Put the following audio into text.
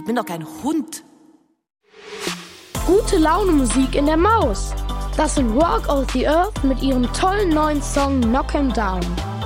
bin doch kein Hund. Gute Laune Musik in der Maus. Das sind Walk of the Earth mit ihrem tollen neuen Song Knock 'em Down.